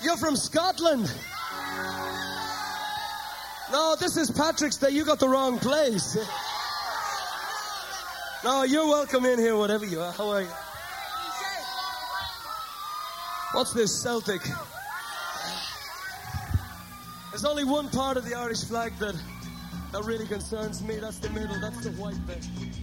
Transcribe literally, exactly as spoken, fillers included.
You're from Scotland. No, this is Patrick's Day. You got the wrong place. No, you're welcome in here, whatever you are. How are you? What's this, Celtic? There's only one part of the Irish flag that, that really concerns me. That's the middle. That's the white bit.